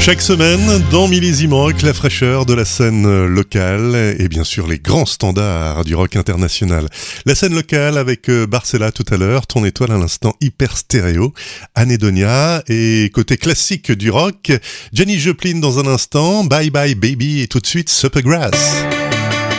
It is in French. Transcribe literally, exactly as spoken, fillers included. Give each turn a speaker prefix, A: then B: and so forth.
A: Chaque semaine, dans Millésime Rock, la fraîcheur de la scène locale et bien sûr les grands standards du rock international. La scène locale avec Barcella tout à l'heure, Ton étoile à l'instant, Hyper Stéréo, Anédonia, et côté classique du rock, Janis Joplin dans un instant, Bye Bye Baby et tout de suite Supergrass.